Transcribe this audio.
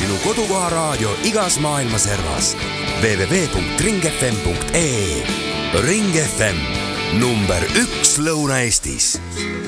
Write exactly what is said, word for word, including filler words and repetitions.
sinu kodukoha raadio igas maailma servas. w w w punkt ring f m punkt e e Ring F M, number üks Lõuna-Eestis.